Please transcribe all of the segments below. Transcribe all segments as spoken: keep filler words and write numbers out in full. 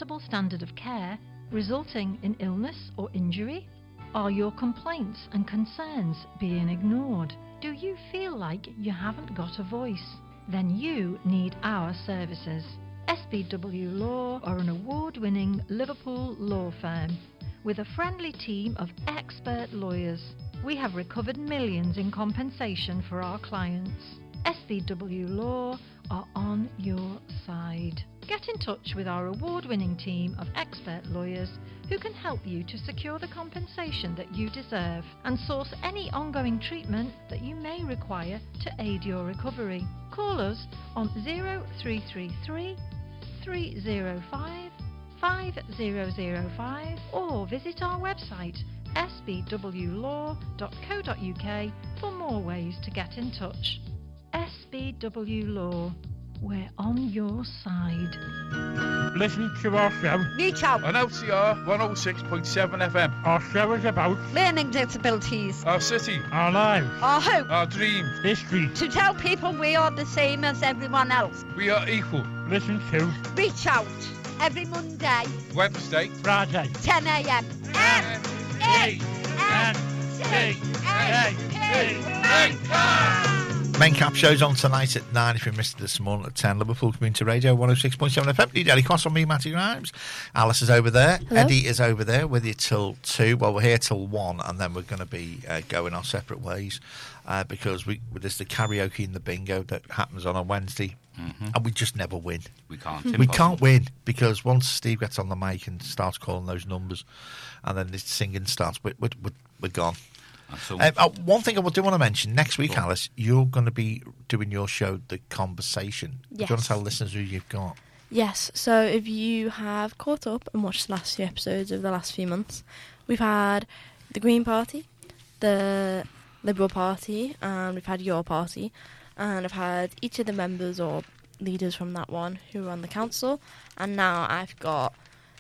unacceptable standard of care resulting in illness or injury? Are your complaints and concerns being ignored? Do you feel like you haven't got a voice? Then you need our services. S B W Law are an award-winning Liverpool law firm with a friendly team of expert lawyers. We have recovered millions in compensation for our clients. S B W Law are on your side. Get in touch with our award-winning team of expert lawyers who can help you to secure the compensation that you deserve and source any ongoing treatment that you may require to aid your recovery. Call us on zero three three three, three zero five, five zero zero five or visit our website s b w law dot co dot u k for more ways to get in touch. S B W Law, we're on your side. Listen to our show. Reach out. On L C R one oh six point seven F M. Our show is about learning disabilities, our city, our lives, our hope, our dreams, history. To tell people we are the same as everyone else. We are equal. Listen to Reach Out every Monday, Wednesday, Friday, ten a m N E N C A P. Main Cap show's on tonight at nine. If you missed it this morning at ten, Liverpool Community Radio one oh six point seven F M. D Daily Cross on me, Matty Grimes. Alice is over there. Hello. Eddie is over there with you till two. Well, we're here till one, and then we're going to be uh, going our separate ways uh, because we there's the karaoke and the bingo that happens on a Wednesday, mm-hmm. and we just never win. We can't. We can't win because once Steve gets on the mic and starts calling those numbers, and then the singing starts, we're, we're, we're gone. So Uh, uh, one thing I do want to mention, next week, cool. Alice, you're going to be doing your show, The Conversation. Yes. Do you want to tell listeners who you've got? Yes, so if you have caught up and watched the last few episodes of the last few months, we've had the Green Party, the Liberal Party, and we've had your party, and I've had each of the members or leaders from that one who are on the council, and now I've got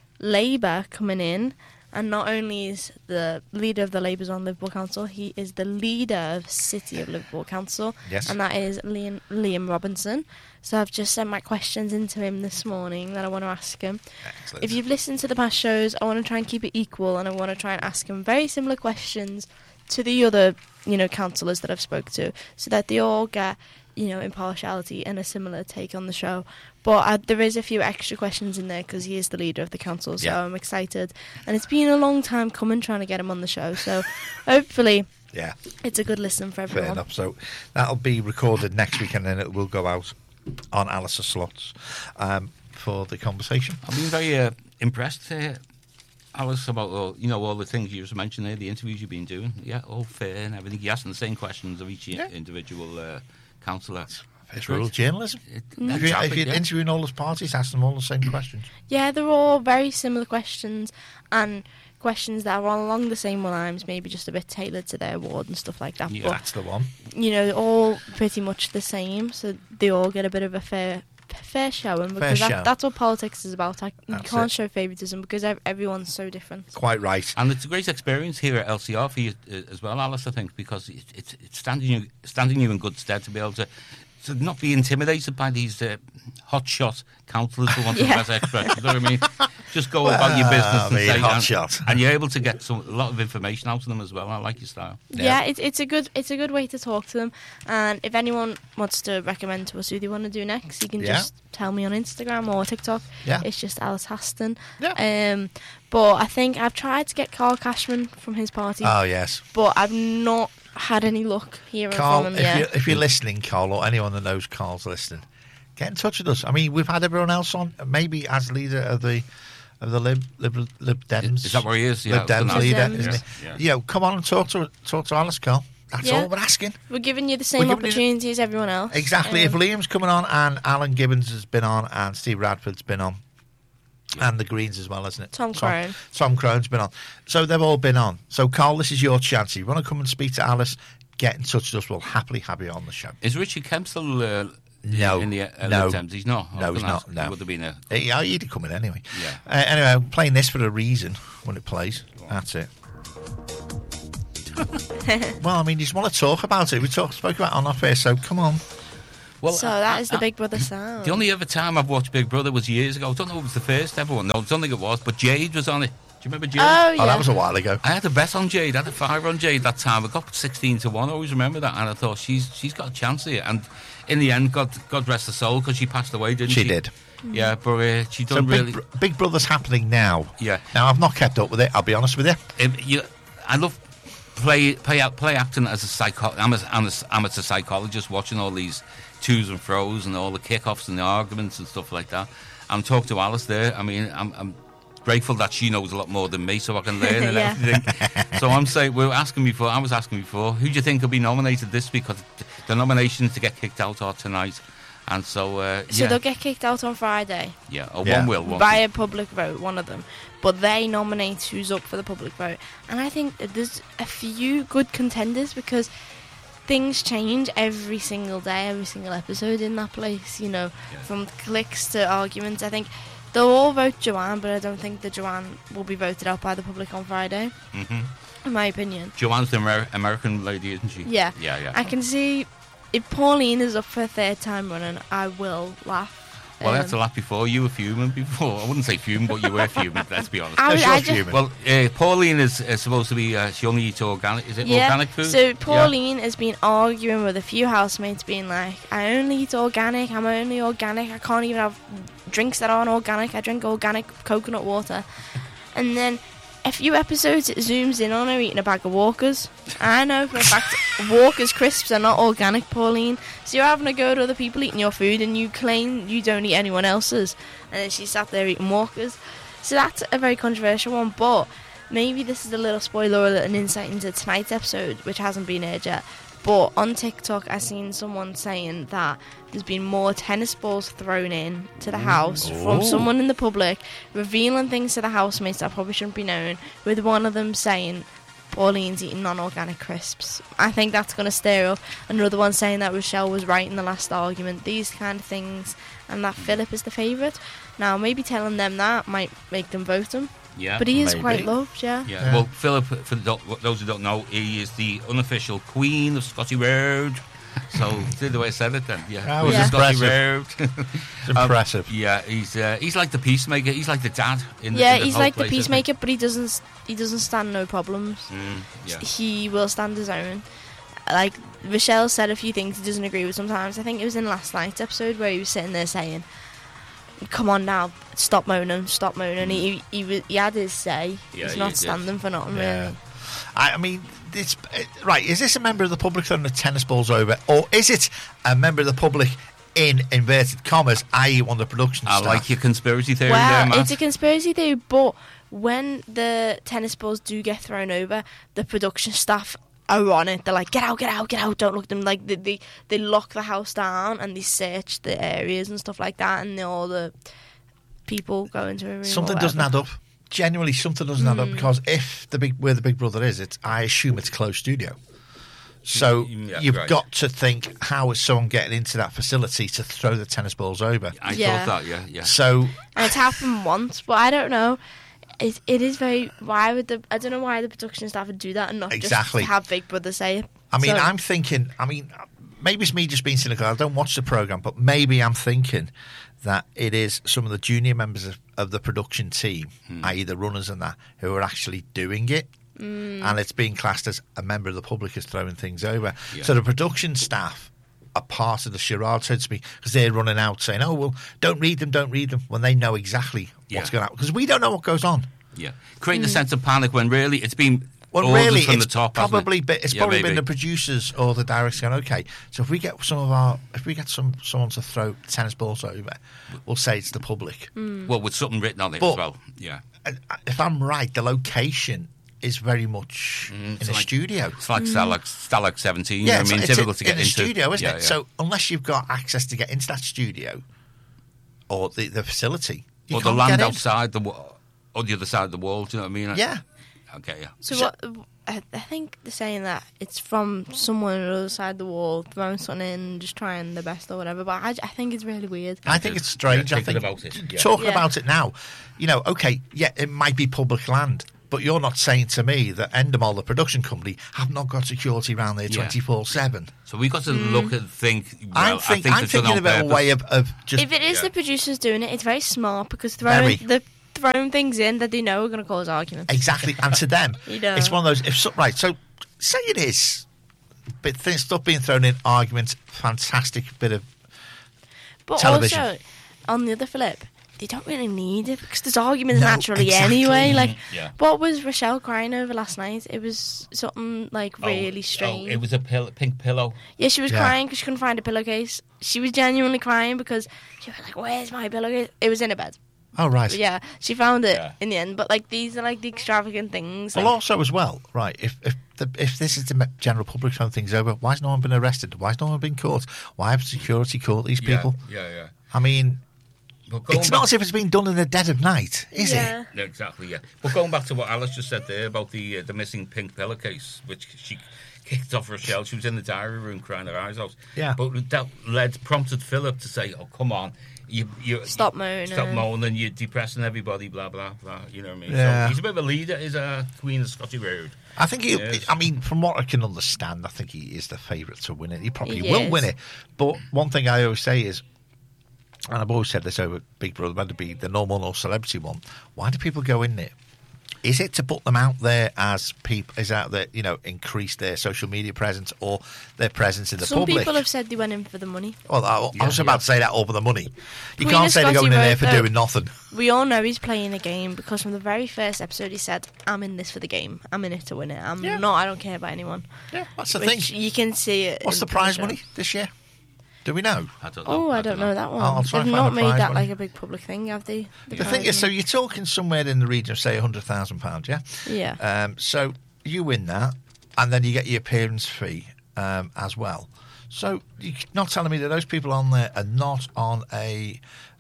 Labour coming in. And not only is the leader of the Labour's on Liverpool Council, he is the leader of City of Liverpool Council. Yes. And that is Liam, Liam Robinson. So I've just sent my questions into him this morning that I want to ask him. Excellent. If you've listened to the past shows, I want to try and keep it equal, and I want to try and ask him very similar questions to the other, you know, councillors that I've spoke to, so that they all get, you know, impartiality and a similar take on the show. But uh, there is a few extra questions in there because he is the leader of the council, so yeah. I'm excited. And it's been a long time coming trying to get him on the show, so hopefully yeah, it's a good listen for everyone. Fair enough. So that'll be recorded next week, and then it will go out on Alice's Slots um, for The Conversation. I've been very uh, impressed, uh, Alice, about all, you know, all the things you just mentioned there, the interviews you've been doing. Yeah, all fair and everything. You're asking the same questions of each yeah. individual uh, councillor. It's real journalism. It, mm. If, you, exactly, if you're yeah. interviewing all those parties, ask them all the same questions. Yeah, they're all very similar questions, and questions that are all along the same lines, maybe just a bit tailored to their ward and stuff like that. Yeah, but, that's the one. You know, all pretty much the same, so they all get a bit of a fair fair showing, because fair that, show. that's what politics is about. I, you That's can't it. show favouritism because ev- everyone's so different. Quite right. And it's a great experience here at L C R for you uh, as well, Alice, I think, because it, it's, it's standing you standing you in good stead to be able to to not be intimidated by these uh, hotshot councillors who want to Yeah. press extra. You know what I mean? Just go Well, about your business I and mean, say, hot and, shot. and you're able to get some, a lot of information out of them as well. I like your style. Yeah, Yeah. it's it's a good it's a good way to talk to them. And if anyone wants to recommend to us who they want to do next, you can Yeah. just tell me on Instagram or TikTok. Yeah. It's just Alice Haston. Yeah. Um, but I think I've tried to get Carl Cashman from his party, Oh, yes. but I've not had any luck hearing Carl, from him if, yet. you're, if you're listening, Carl, or anyone that knows Carl's listening, get in touch with us. I mean, we've had everyone else on, maybe as leader of the of the Lib Lib, Lib Dems. Is that where he is? Yeah, Lib Dems Lib leader, Dems. isn't Yeah, he? yeah. You know, come on and talk to talk to Alice, Carl. That's Yeah. all we're asking. We're giving you the We're same giving you the- opportunity as everyone else. Exactly. Um, If Liam's coming on and Alan Gibbons has been on and Steve Radford's been on, and the Greens as well, hasn't it? Tom Crone. Tom Crone's been on. So they've all been on. So, Carl, this is your chance. If you want to come and speak to Alice, get in touch with us. We'll happily have you on the show. Is Richard Kemp still uh, No. in the uh, No. Lib Dems? He's not. I was No, he's gonna not, ask. no. He would have been a... Uh, Yeah, he'd come in anyway. Yeah. Uh, anyway, I'm playing this for a reason when it plays. That's it. Well, I mean, you just want to talk about it. We talk, spoke about it on off air, so come on. Well, so I- that I- is the I- Big Brother sound. The only other time I've watched Big Brother was years ago. I don't know if it was the first ever one. No, I don't think it was. But Jade was on it. Do you remember Jade? Oh, yeah. Oh, that was a while ago. I had a bet on Jade. I had a fiver on Jade that time. I got sixteen to one. I always remember that. And I thought, she's she's got a chance here. And in the end, God God rest her soul, because she passed away, didn't she? She did. Yeah, but uh, she So done Big, really... Br- Big Brother's happening now. Yeah. Now, I've not kept up with it, I'll be honest with you. Um, you, I love play play out play acting as a psycho. I'm, a, I'm an amateur psychologist, watching all these twos and fro's and all the kick-offs and the arguments and stuff like that. I'm talking to Alice there. I mean, I'm, I'm grateful that she knows a lot more than me, so I can learn and Yeah. everything. So I'm saying, we were asking before. I was asking before, who do you think will be nominated this week? Because the nominations to get kicked out are tonight, and so uh, So yeah, they'll get kicked out on Friday yeah, or Yeah. one will, one by a public vote, one of them. But they nominate who's up for the public vote. And I think that there's a few good contenders, because things change every single day, every single episode in that place, you know, Yeah. from clicks to arguments. I think they'll all vote Joanne, but I don't think that Joanne will be voted out by the public on Friday, hmm in my opinion. Joanne's the Amer- American lady, isn't she? Yeah. yeah, yeah. I can see if Pauline is up for a third time running, I will laugh. Well, Um, that's a lot before. You were fuming before. I wouldn't say fuming, but you were fuming, let's be honest. I, No, was- she's I not just, fuming. Well, uh, Pauline is uh, supposed to be, uh, she only eats organic, is it yeah, organic food? so Pauline has been arguing with a few housemates, being like, I only eat organic, I'm only organic, I can't even have drinks that aren't organic, I drink organic coconut water. And then a few episodes it zooms in on her eating a bag of Walkers. I know for a fact Walkers crisps are not organic, Pauline. So you're having a go at other people eating your food, and you claim you don't eat anyone else's. And then she sat there eating Walkers. So that's a very controversial one, but maybe this is a little spoiler or an insight into tonight's episode, which hasn't been aired yet. But on TikTok, I seen someone saying that there's been more tennis balls thrown in to the house from Ooh. someone in the public, revealing things to the housemates that probably shouldn't be known, with one of them saying Pauline's eating non-organic crisps. I think that's going to stir up. Another one saying that Rochelle was right in the last argument. These kind of things, and that Philip is the favourite. Now, maybe telling them that might make them vote him. yeah. But he is Maybe. quite loved, yeah. Yeah. Yeah. Well, Philip, for the, those who don't know, he is the unofficial Queen of Scotty Road. So, see the way I said it then? Yeah, That Queen was of Scotty impressive. Road. It's impressive. Um, yeah, he's uh, he's like the peacemaker. He's like the dad in the Yeah, in the he's whole like the place, isn't he? peacemaker, but he doesn't he doesn't stand no problems. Mm, yeah. He will stand his own. Like Rochelle said a few things he doesn't agree with sometimes. I think it was in last night's episode where he was sitting there saying, "Come on now, stop moaning, stop moaning." He he he, he had his say. Yeah, He's he not did. standing for nothing Yeah. really. I, I mean, it's uh, right. Is this a member of the public throwing the tennis balls over, or is it a member of the public in inverted commas, that is, one of the production I staff? like your conspiracy theory Well, there, Matt. it's a conspiracy theory, but when the tennis balls do get thrown over, the production staff are on it. They're like, get out, get out, get out, don't look at them. Like, they, they, they lock the house down and they search the areas and stuff like that, and all the people go into a room. Something or doesn't whatever. add up. Genuinely, something doesn't add up, because if the big where the Big Brother is, it's I assume it's closed studio. So Mm, yeah, you've right. got to think, how is someone getting into that facility to throw the tennis balls over? I Yeah. thought that, yeah, yeah. So And it's happened once, but I don't know. It, it is very. Why would the. I don't know why the production staff would do that and not Exactly. just have Big Brother say it. I mean, So- I'm thinking. I mean, maybe it's me just being cynical. I don't watch the program, but maybe I'm thinking that it is some of the junior members of, of the production team, Hmm. that is, the runners and that, who are actually doing it. Mm. And it's being classed as a member of the public is throwing things over. Yeah. So the production staff are part of the charade, so to speak, because they're running out saying, "Oh well, don't read them, don't read them," when they know exactly what's Yeah. going on, because we don't know what goes on. Yeah, creating a sense of panic when really it's been Well, orders really, from it's the top. hasn't it? probably been, it's Yeah, probably maybe. been the producers or the directors going, "Okay, so if we get some of our, if we get some someone to throw tennis balls over, we'll say it's the public." Well, with something written on it But- as well. Yeah, And if I'm right, the location is very much Mm, in it's a like- studio. it's like Stalag, Stalag seventeen. Yeah, I it's, mean, it's difficult in, to get in a into. studio, isn't yeah, it? yeah. So unless you've got access to get into that studio or the, the facility, you or the can't land get in. outside the wa- on the other side of the wall. Do you know what I mean? Yeah. Okay. Yeah. So, So- what? I, I think they're saying that it's from someone on the other side of the wall throwing something in, just trying the best or whatever. But I, I think it's really weird. I think it's strange. Yeah, I thinking think about it, yeah. talking Yeah. about it now, you know, okay, yeah, it might be public land, but you're not saying to me that Endemol, the production company, have not got security around there Yeah. twenty-four seven. So we got to look and think. Well, I'm, I think, think I'm it's done thinking on of it a purpose. way of, of just... If it is Yeah. the producers doing it, it's very smart because Very. throwing the throwing things in that they know are going to cause arguments. Exactly, and to them, You know. it's one of those... If so, right, so say it is, but things, stuff being thrown in, arguments, fantastic bit of... But television. also, on the other flip, they don't really need it because there's arguments No, naturally exactly. anyway. Like, Yeah. what was Rochelle crying over last night? It was something like Oh, really oh, strange. it was a pill- pink pillow. Yeah, she was Yeah. crying because she couldn't find a pillowcase. She was genuinely crying because she was like, "Where's my pillowcase?" It was in her bed. Oh, right. But yeah, she found it Yeah. in the end. But like, these are like the extravagant things. Well, like- also as well, right, if if the, if this is the me- general public throwing things over, why has no one been arrested? Why has no one been caught? Why have security caught these people? Yeah, yeah. I mean, But going it's back- not as if it's been done in the dead of night, is yeah. it? Yeah, exactly, yeah. But going back to what Alice just said there about the uh, the missing pink pillowcase, which she kicked off Rochelle. She was in the diary room crying her eyes out. Yeah. But that led, prompted Philip to say, oh, come on. You, you Stop you, moaning. Stop moaning, you're depressing everybody, blah, blah, blah. You know what I mean? Yeah. So he's a bit of a leader, he's a Queen of Scotty Road. I think he, Yes. I mean, from what I can understand, I think he is the favourite to win it. He probably He will is. win it. But one thing I always say is, and I've always said this over Big Brother, whether it be the normal or celebrity one, why do people go in there? Is it to put them out there as people, is out there, you know, increase their social media presence or their presence in the Some public? people have said they went in for the money. Well, I, I Yeah, was about yeah. to say that over the money. You Queen can't of say they're Scotty going in there Road, for though. doing nothing. We all know he's playing a game because from the very first episode he said, "I'm in this for the game. I'm in it to win it. I'm Yeah. not. I don't care about anyone." Yeah, that's the Which thing. you can see it. What's in the prize show. money this year? Do we know? I don't know. Oh, I don't know that one. I'll try They've and find not the made prize that money. like a big public thing, have they? The thing is, so you're talking somewhere in the region of, say, one hundred thousand pounds, yeah? yeah. Um, so you win that, and then you get your appearance fee um, as well. So you're not telling me that those people on there are not on a,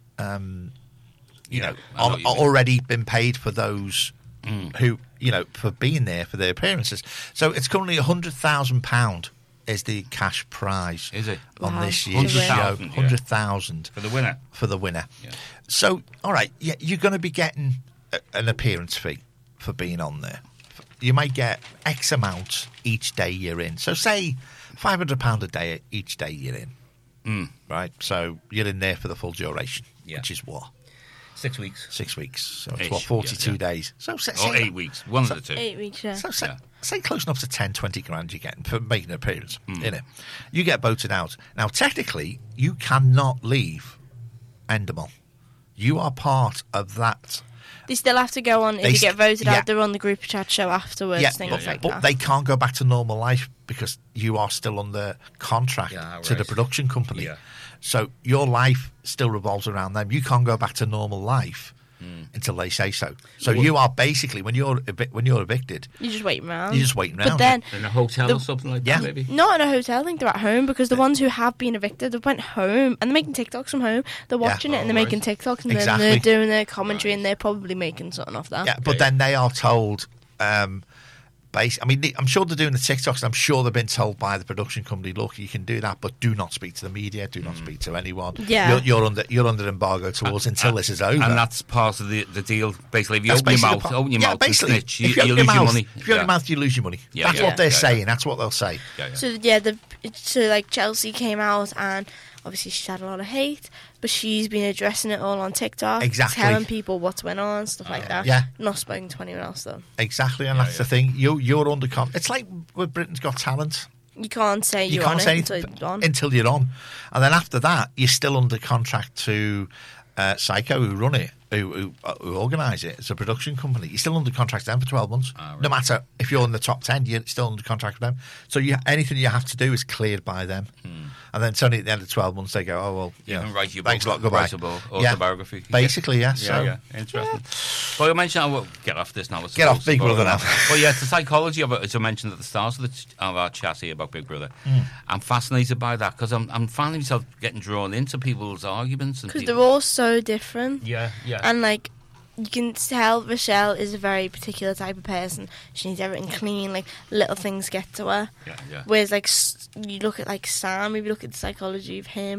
um, you Yeah, know, I know on, what you mean. already been paid for those Mm. who, you know, for being there for their appearances. So it's currently one hundred thousand pounds is the cash prize Is it? on Wow. this year's show. one hundred thousand, yeah. one hundred thousand For the winner. for the winner. Yeah. So, all right, yeah, you're going to be getting a, an appearance fee for being on there. You may get X amount each day you're in. So, say five hundred pounds a day each day you're in. Mm. Right? So, you're in there for the full duration, Yeah. which is what? Six weeks. Six weeks. So, it's Ish, what, forty-two yeah, yeah. days. So, say, Or say, eight weeks. One So- of the two. Eight weeks, yeah. So, say, Yeah. say close enough to ten, twenty grand you're getting for making an appearance, Mm. innit? You get voted out. Now, technically, you cannot leave Endemol. You are part of that. They still have to go on, if They you st- get voted yeah. out, they're on the group chat show afterwards, Yeah, things but, like but that. they can't go back to normal life because you are still under contract Yeah, to the right. production company. Yeah. So your life still revolves around them. You can't go back to normal life until they say so. So Well- you are basically when you're evi- when you're evicted, You're just waiting around. you're just waiting around. But then, In a hotel The- or something like Yeah. that, maybe. not in a hotel, I think they're at home because the ones who have been evicted, they went home and they're making TikToks from home. They're Yeah. watching it and Oh, they're right. making TikToks and Exactly. then they're doing their commentary Right. and they're probably making something off that. yeah, but Yeah. then they are told. Um, base, I mean, they- I'm sure they're doing the TikToks, and I'm sure they've been told by the production company, "Look, you can do that, but do not speak to the media. Do not speak to anyone. Yeah. You're, you're under you're under embargo to us until this is over." And that's part of the, the deal. Basically, if you That's open your basically mouth, the po- open your yeah, mouth and basically, snitch, you, if you open lose your your mouth, money. If you open Yeah. your mouth, you lose your money. Yeah, That's yeah, what they're yeah, yeah. saying. That's what they'll say. Yeah, yeah. So yeah, the so like Chelsea came out and obviously she's had a lot of hate, but she's been addressing it all on TikTok, Exactly. telling people what's went on, stuff like that. Yeah. Not spoken to anyone else though. Exactly, and Yeah, that's yeah. the thing. You you're under con. It's like with Britain's Got Talent. You can't say You you're can't on say it until anything you're on. until you're on, and then after that, you're still under contract to uh, Psycho, who run it, who who, uh, who organise it. It's a production company. You're still under contract to them for twelve months. Ah, right. No matter if you're in the top ten, you're still under contract with them. So you, anything you have to do is cleared by them, and then it's only at the end of twelve months they go, "Oh well, You you can know, write your thanks a book, lot, goodbye." write a book, Yeah. autobiography. Basically, yeah. Yeah, So yeah, interesting. Well, you mentioned, we'll get off this now. I Get suppose. off Big Brother now. Well, yeah, it's the psychology of it, as I mentioned at the start of, the, ch- of our chat here about Big Brother. Hmm. I'm fascinated by that because I'm, I'm finding myself getting drawn into people's arguments. and Because they're people- all so different. Yeah, yeah. And like you can tell Rochelle is a very particular type of person. She needs everything clean, like little things get to her. yeah, yeah. Whereas like s- you look at like Sam, if you look at the psychology of him,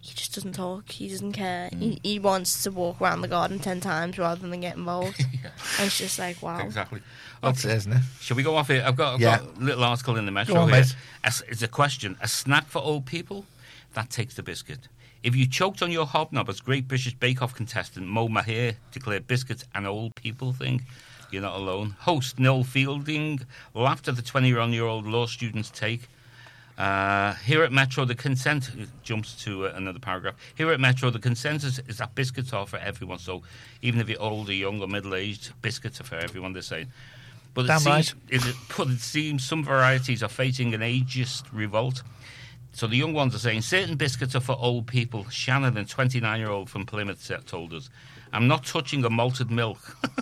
he just doesn't talk. He doesn't care. He, he wants to walk around the garden ten times rather than get involved. Yeah. And it's just like, wow. Exactly. That's it, isn't it? Shall we go off here? I've got, I've Yeah. got a little article in the Metro Go on, here. mate. As- It's a question. A snack for old people? That takes the biscuit. If you choked on your hobnob as Great British Bake Off contestant Mo Mahir declared biscuits an old people thing, you're not alone. Host Noel Fielding laughed at the twenty-one-year-old law student's take. Uh, here at Metro, the consent it jumps to uh, another paragraph. Here at Metro, the consensus is that biscuits are for everyone. So even if you're old or young or middle-aged, biscuits are for everyone, they're saying. But it, Damn seems, right. it, but it seems some varieties are facing an ageist revolt. So the young ones are saying certain biscuits are for old people. Shannon, a twenty-nine-year-old from Plymouth, said- told us, "I'm not touching a malted milk."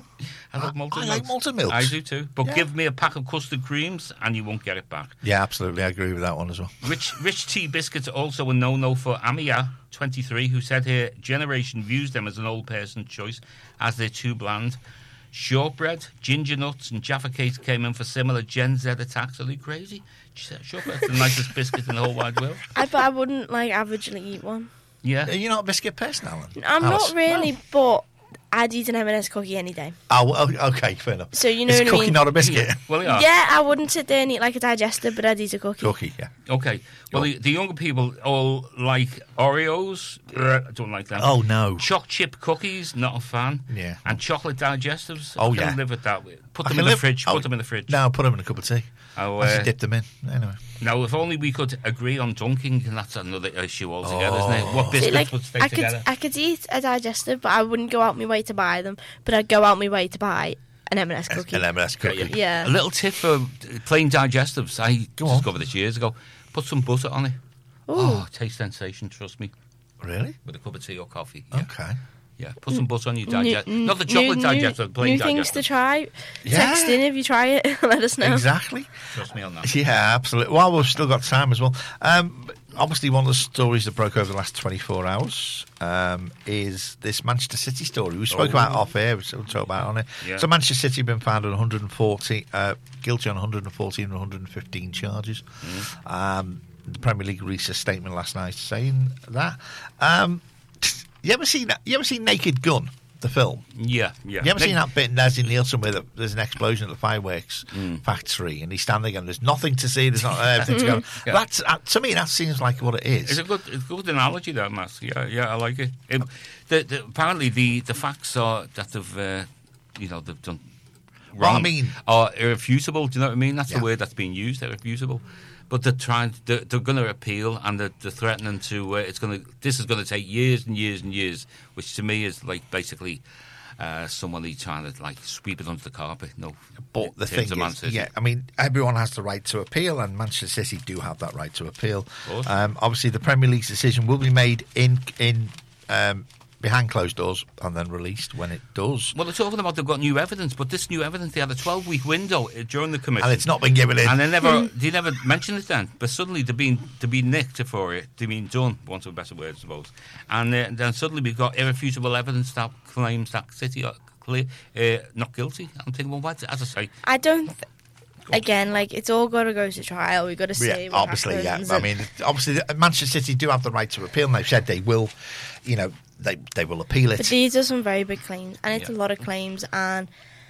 I love malted I milk. like malted milks. I do too. But Yeah. give me a pack of custard creams and you won't get it back. Yeah, absolutely. I agree with that one as well. Rich Rich Tea biscuits are also a no-no for Amia, twenty-three, who said her generation views them as an old person choice as they're too bland. Shortbread, ginger nuts and Jaffa cakes came in for similar Gen Z attacks. Are they crazy? Shortbread's the nicest biscuit in the whole wide world. I, but I wouldn't like averagely eat one. Yeah. Are you not a biscuit person, Alan? I'm Alice? not really, but I'd eat an M and S cookie any day. Oh, well, okay, fair enough. So you know It's what a I cookie, mean? not a biscuit. Well, yeah. Yeah, I wouldn't sit there and eat like a digestive, but I'd eat a cookie. Cookie, yeah. Okay. Well, the, the younger people all like Oreos. Uh, I don't like them. Oh, no. Choc chip cookies, not a fan. Yeah. And chocolate digestives. Oh, I can yeah. live with that. Put I them can in the live- fridge. oh, Put them in the fridge. No, put them in a cup of tea. Oh, I uh, just dip them in. Anyway. Now, if only we could agree on dunking, and that's another issue altogether, Oh. isn't it? What See, biscuits like, would stay I could, together? I could eat a digestive, but I wouldn't go out my way to buy them. But I'd go out my way to buy an M and S cookie. An M and S cookie. Yeah. A little tip for plain digestives. I Go on. discovered this years ago. Put some butter on it. Ooh. Oh, taste sensation, trust me. Really? With a cup of tea or coffee. Yeah. Okay. Yeah. Put some butter on your New- digest. n- Not the chocolate new, digestive, new, plain new things to digestive. try. Yeah. Text in if you try it. Let us know. Exactly. Trust me on that. Yeah, absolutely. Well, we've still got time as well. Um, obviously, one of the stories that broke over the last twenty-four hours um, is this Manchester City story. We spoke Oh. about it off air. We talked about it on it. Yeah. So Manchester City have been found on one hundred forty, uh, guilty on one hundred fourteen and one hundred fifteen charges. Mm. Um, the Premier League released a statement last night saying that. Um, you ever seen that? You ever seen Naked Gun? The film. Yeah, yeah. You ever They- seen that bit in Leslie Nielsen where the, there's an explosion at the fireworks Mm. factory and he's standing and there's nothing to see, there's not everything to go. Yeah. That's uh, to me that seems like what it is. It's a good, it's a good analogy, that, Matt. Yeah, yeah, I like it. it the, the, apparently, the, the facts are that they've, uh, you know, they've done wrong. Well, I mean- are irrefutable. Do you know what I mean? That's Yeah. the word that's being used. Irrefutable. But they're trying. They're, they're going to appeal, and they're, they're threatening to. Uh, it's going to. This is going to take years and years and years, which to me is like basically uh, somebody trying to like sweep it under the carpet. No, But the in thing terms of Man is, City. yeah, I mean, everyone has the right to appeal, and Manchester City do have that right to appeal. course. Um, obviously, the Premier League's decision will be made in in um, behind closed doors and then released when it does. Well, they're talking about they've got new evidence, but this new evidence, they had a twelve-week window uh, during the commission. And it's not been given in. And they never, they never mentioned it then. But suddenly they've been, they've been nicked for it. They've been done, want of a better word, I suppose. And uh, then suddenly we've got irrefutable evidence that claims that City are clear, uh, not guilty. I'm thinking, well, what, as I say, I don't. Th- again, like it's all got to go to trial. We've got to see. Yeah, what obviously, yeah. happens I and- mean, obviously, the- Manchester City do have the right to appeal, and they've said they will, you know, they they will appeal But it. these are some very big claims, and it's Yeah. a lot of claims, and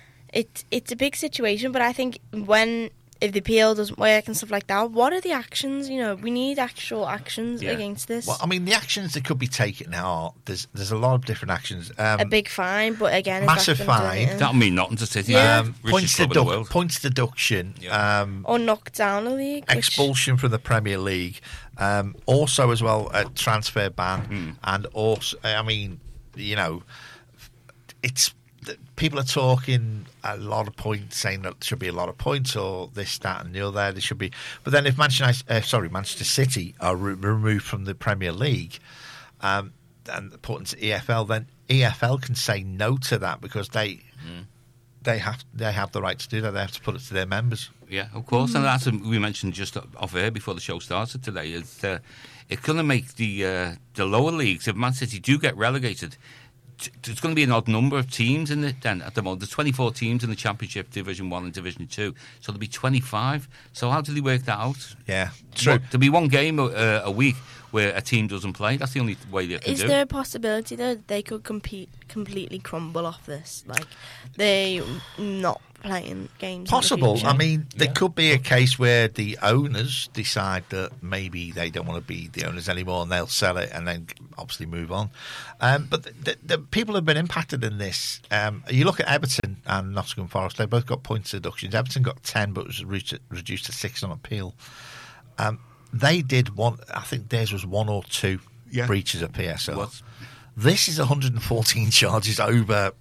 it it's a big situation. But I think when if the appeal doesn't work and stuff like that, what are the actions? You know, we need actual actions Yeah. against this. Well, I mean, the actions that could be taken are there's there's a lot of different actions. Um, a big fine, but again, is massive that gonna do fine. anything? that'll mean nothing to City. Yeah. um, Richest points, club in the deduc- world. points deduction, Yeah. um, or knock down a league. which- expulsion from the Premier League, um, also as well a transfer ban, Hmm. and also, I mean, you know, it's people are talking a lot of points, saying that there should be a lot of points or this, that, and the other. There should be, but then if Manchester, uh, sorry, Manchester City are re- removed from the Premier League, um, and put into E F L, then E F L can say no to that because they. They have they have the right to do that. They have to put it to their members. Yeah, of course, and that's we mentioned just off air before the show started today. Is uh, it's going to make the uh, the lower leagues, if Man City do get relegated, t- there's going to be an odd number of teams in it. Then at the moment, there's twenty-four teams in the Championship, Division One and Division Two, so there'll be twenty-five. So how do they work that out? Yeah, true. What, there'll be one game a, uh, a week. where a team doesn't play. That's the only way they can Is do. there a possibility that they could compete completely crumble off this? Like, they not playing games in the Possible. future? I mean, there Yeah. could be a case where the owners decide that maybe they don't want to be the owners anymore, and they'll sell it and then obviously move on. Um, but the, the, the people have been impacted in this. Um, you look at Everton and Nottingham Forest; they both got points deductions. Everton got ten, but was reduced, reduced to six on appeal. Um, they did one. I think theirs was one or two Yeah. breaches of P S L. What? This is one hundred fourteen charges over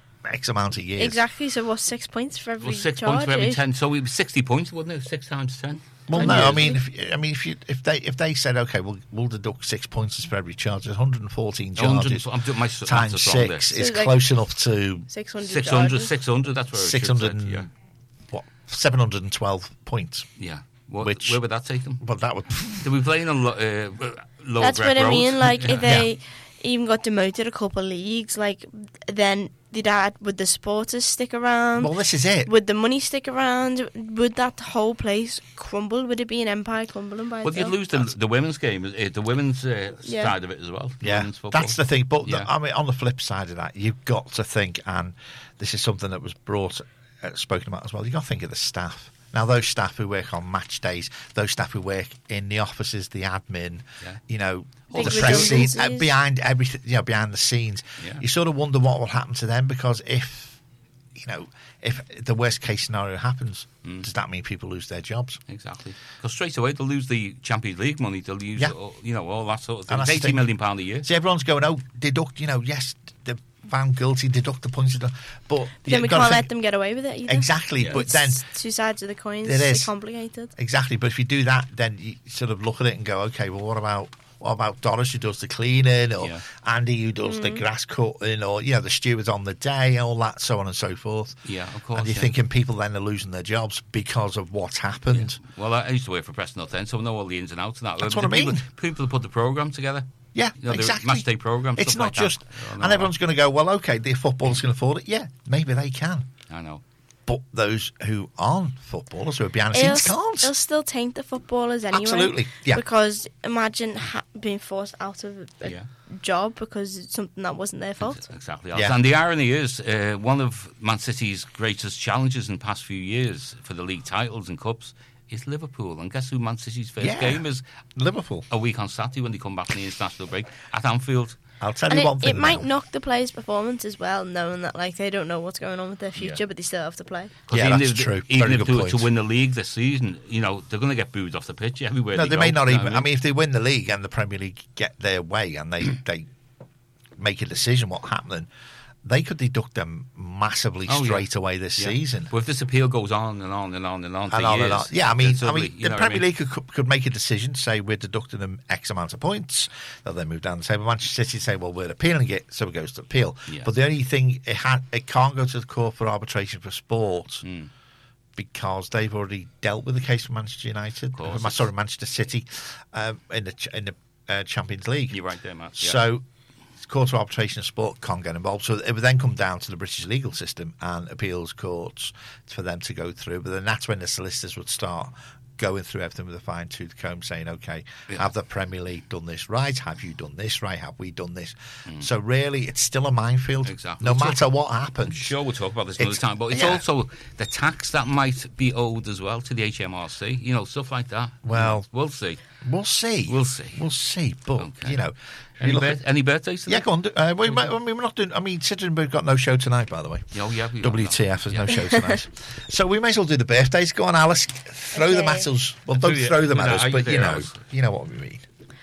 X amount of years. Exactly. So what's six points for every Well, six charge? points for every Is- ten, so it was sixty points, wouldn't it? Six times ten. Well, ten no, years. I mean, if I mean, if you if they if they said, okay, we'll we'll deduct six points for every charge, there's one hundred fourteen one hundred charges I'm doing my s- times maths is wrong there. six is So, like, close enough to six hundred. six hundred, charges. six hundred, that's where it six should hundred sit, yeah. and what seven hundred and twelve points. Yeah. What, Which- where would that take them? Well, that would Did we play in a lo- uh, low That's what I mean. Like, if Yeah. they even got demoted a couple leagues, like, then did that would the supporters stick around? well, this is it. Would the money stick around? Would that whole place crumble? Would it be an empire crumbling by Well, you'd itself? lose the, the women's game, uh, the women's uh, Yeah. side of it as well. Yeah, women's football. that's the thing. But the- Yeah. I mean, on the flip side of that, you've got to think, and this is something that was brought, uh, spoken about as well. You've got to think of the staff. Now, those staff who work on match days, those staff who work in the offices, the admin, Yeah. you know, Big the press scene, uh, redundancies. behind everything, you know, behind the scenes. Yeah. You sort of wonder what will happen to them, because if, you know, if the worst case scenario happens, Mm. does that mean people lose their jobs? Exactly. Because straight away they'll lose the Champions League money. They'll lose, Yeah. all, you know, all that sort of thing. And It's that's the eighty thing. million pound a year. See, everyone's going, oh, deduct, you know, yes, they're found guilty, deduct the points, but Then you've we gotta can't let think- them get away with it either. Exactly, Yeah. but It's then two sides of the coin. It It's is. complicated. exactly. But if you do that, then you sort of look at it and go, okay, well, what about what about Doris who does the cleaning, or Yeah. Andy who does Mm. the grass cutting, or you know the stewards on the day, all that, so on and so forth. Yeah, of course. And you're yeah. thinking people then are losing their jobs because of what's happened. Well, I used to work for Preston North End, so I know all the ins and outs of that. That's The what I people, mean. People put the programme together. Yeah, You know, the exactly. match day programme, It's stuff not like that. just, I know and everyone's going to go, well, okay, the footballers can afford it. Yeah, maybe they can, I know. but those who aren't footballers, who are behind the It'll, scenes, can't. it'll still taint the footballers anyway. Absolutely, yeah. Because imagine ha- being forced out of a Yeah. job because it's something that wasn't their fault. Exactly. Yeah. And the irony is, uh, one of Man City's greatest challenges in the past few years for the league titles and cups is Liverpool. And guess who Man City's first Yeah. game is? Liverpool. A week on Saturday when they come back from the international break at Anfield. I'll tell And you it, one thing. it might now. knock the players' performance as well, knowing that like they don't know what's going on with their future, Yeah. but they still have to play. 'Cause Yeah, even that's if, true. Even Very if good to, point. to win the league this season, you know, they're going to get booed off the pitch everywhere. No, they, they go, may not you know even. what I mean, if they win the league and the Premier League get their way and they they make a decision what's happening, they could deduct them massively Oh, yeah. straight away this Yeah. season. But if this appeal goes on and on and on and on for And on years, and on. Yeah, I mean, then I suddenly, mean, you the know what I Premier mean? League could, could make a decision, say we're deducting them X amount of points. They'll then move down the table. Manchester City say, well, we're appealing it, so it goes to appeal. Yeah. But the only thing it ha- it can't go to the court for arbitration for sport Mm. because they've already dealt with the case for Manchester United. course. Uh, sorry, Manchester City um, in the ch- in the uh, Champions League. You're right there, Matt. Yeah. So, Court of Arbitration of Sport can't get involved. So it would then come down to the British legal system and appeals courts for them to go through. But then that's when the solicitors would start going through everything with a fine-tooth comb, saying, okay, Yeah. have the Premier League done this right? Have you done this right? Have we done this? So really, it's still a minefield. Exactly. No We'll matter talk- what I'm happens. sure we'll talk about this another It's- time, but it's yeah. also the tax that might be owed as well to the H M R C, you know, stuff like that. Well- we'll see. We'll see. We'll see. We'll see. But, Okay. you know... if Any, you look bir- at- any birthdays today? yeah, go on. do- Uh, we might, I mean, we're not doing... I mean, Sidron have got no show tonight, by the way. Oh, yeah. we got W T F, that. there's Yeah. no show tonight. So we may as well do the birthdays. Go on, Alice. Throw them Okay. at us. Well, Do don't you- throw them do at that, us, how you but you do, know, Alice? you know what we mean.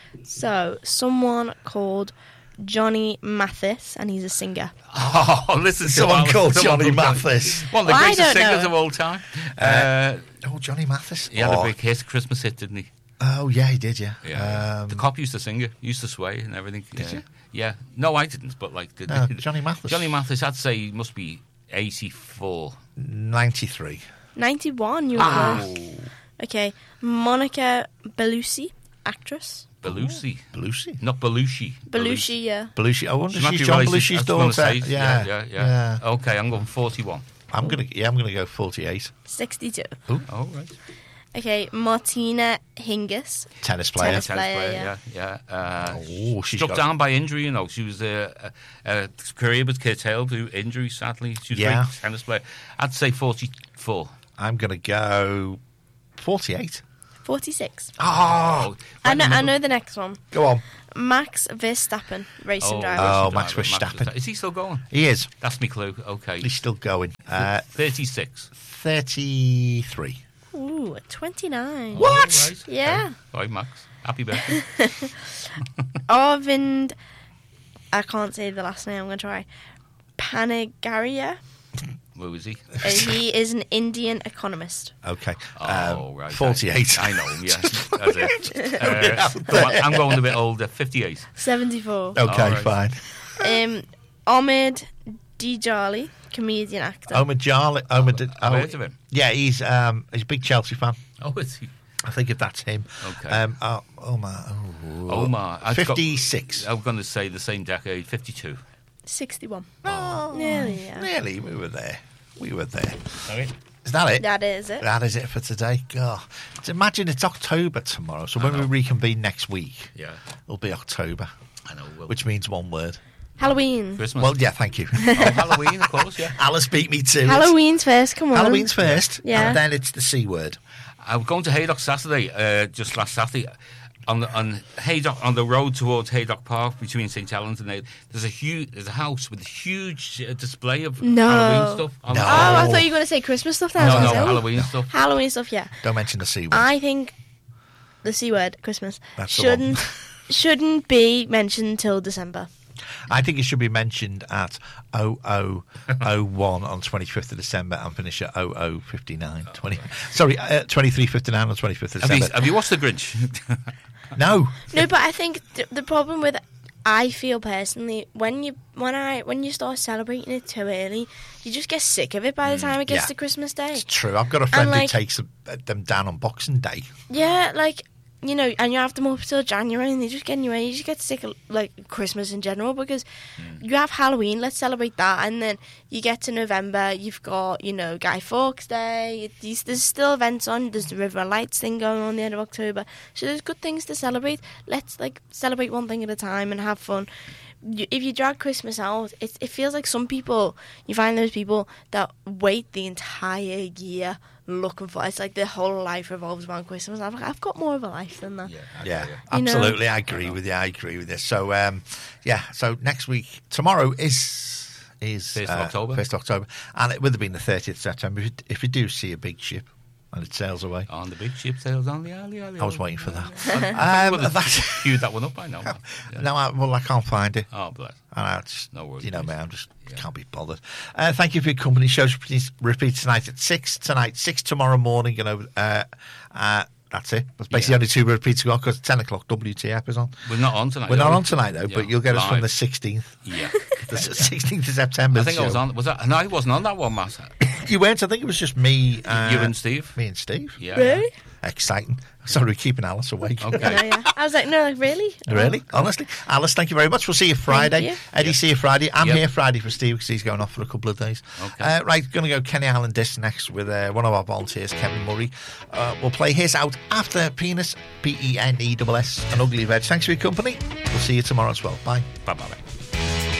So, someone called Johnny Mathis, and he's a singer. Oh, listen to Someone Alice. called Someone Johnny called Mathis. One of the Well, I greatest don't singers know. of all time. Uh, Oh, Johnny Mathis. he had oh. a big hit, Christmas hit, didn't he? oh, yeah, he did, yeah. Yeah. Um, the cop used to sing it, used to sway and everything. Did yeah. you? Yeah. No, I didn't, but like... The, no, Johnny Mathis. Johnny Mathis, I'd say he must be eighty-four. ninety-three. ninety-one, you were Ah. close. Okay, Monica Bellucci, actress. Belushi. Belushi. Not Belushi. Bellucci, yeah. Belushi. I wonder She if might she's be John related- Belushi's I was gonna daughter. say, yeah, yeah, yeah, yeah. Okay, I'm going forty-one. I'm gonna, yeah, I'm gonna go forty-eight. sixty-two. Oh, right. Okay, Martina Hingis. Tennis player. Tennis Tennis player, player, yeah, yeah. Uh, Oh, she's struck got- down by injury. You know, she was uh, a, a career was curtailed due to injury. Sadly, she was Yeah. a great tennis player. I'd say forty-four. I'm going to go forty-eight. forty-six. Oh, I right know, in the I middle. know the next one. go on. Max Verstappen, racing Oh, driver. Oh, racing Max driver, Verstappen. Is he still going? He is. That's me clue. Okay. He's still going. Uh, thirty-six. thirty-three. Ooh, twenty-nine. What? Oh, right. Yeah. Okay. Right, Max. Happy birthday. Arvind, I can't say the last name, I'm going to try. Panagaria. Where was he? Uh, he is an Indian economist. Okay. Oh, Um, right. forty-eight. I, I know him, yeah. That's it. Uh, go on, I'm going a bit older. fifty-eight. seventy-four. Okay, All right. fine. Um, Ahmed Dijali, comedian actor. Omar Jarley. Omar did, I've oh, heard of him. Yeah, he's um, he's a big Chelsea fan. Oh, is he? I think if that's him. Okay. Um, oh, Omar. Oh, Omar. I've got- fifty-six. I'm going to say the same decade, fifty-two. sixty-one. Oh, Nearly, yeah. Nearly. We were there. We were there. Okay. Is that it? That is it. That is it for today. God. Imagine it's October tomorrow. So I when we know. reconvene next week, Yeah, it'll be October, I know. Well, which means one word. Halloween. Christmas. Well, yeah, thank you. oh, Halloween, of course, yeah. Alice beat me to it. Halloween's first, come on. Halloween's first, Yeah. and then it's the C word. I was going to Haydock Saturday, uh, just last Saturday, on the on Haydock on the road towards Haydock Park between Saint Helens and Haydock. There's a huge, there's a house with a huge uh, display of No. Halloween stuff. On No. Oh, the- I thought you were going to say Christmas stuff there. no, I was no, gonna say, oh, Halloween stuff. Halloween stuff, yeah. Don't mention the C word. I think the C word, Christmas, That's the one. shouldn't shouldn't be mentioned till December. I think it should be mentioned at oh oh oh one on twenty-fifth of December and finish at oh oh fifty-nine. twenty, sorry, uh, twenty-three fifty-nine on twenty-fifth of Have you, December. have you watched The Grinch? No. No, but I think th- the problem with I feel personally when you when I when you start celebrating it too early, you just get sick of it by the time it gets yeah. to Christmas Day. It's true. I've got a friend And, like- who takes them down on Boxing Day. Yeah, like you know, and you have them up till January, and they just get in your way. You just get sick of like Christmas in general because you have Halloween. Let's celebrate that, and then you get to November. You've got you know Guy Fawkes Day. These, there's still events on. There's the River Lights thing going on the end of October. So there's good things to celebrate. Let's like celebrate one thing at a time and have fun. You, if you drag Christmas out, it it feels like some people. You find those people that wait the entire year looking for. It's like their whole life revolves around Christmas. I'm like, I've got more of a life than that. Yeah, You know? absolutely. I agree with you. I agree with you. So, um, yeah. So next week, tomorrow is is First of October. First of October, and it would have been the thirtieth of September. If you, if you do see a big ship and it sails away, On the big ship sails on the alley, alley. I was alley. waiting for that. I Um, would have that's- queued that one up by now. man. Yeah. No, I, well, I can't find it. Oh, bless. And I just, No worries, you know, please. man, I'm just Yeah. can't be bothered. Uh, thank you for your company. Shows repeat, repeat tonight at six tonight, six tomorrow morning. You know, uh, uh, that's it. That's basically Yeah. only two repeats to go because ten o'clock W T F is on. We're not on tonight. We're not are we? on tonight though, Yeah, but you'll get us from live. the sixteenth, Yeah. the sixteenth of September. I think I was on. Was that? No, I wasn't on that one, Matt. You weren't. I think it was just me. Uh, you and Steve. me and Steve. Yeah. Really? Exciting. Sorry, we're keeping Alice awake. Okay. Yeah, yeah. I was like, no, like really? Really? Honestly? Alice, thank you very much. We'll see you Friday. you. Eddie, see you Friday. I'm Yep. here Friday for Steve because he's going off for a couple of days. Okay. Uh, right, going to go Kenny Allen Disc next with uh, one of our volunteers, Kevin Murray. Uh, we'll play his out after Penis, P E N E S S, an ugly veg. Thanks for your company. We'll see you tomorrow as well. Bye. Bye bye.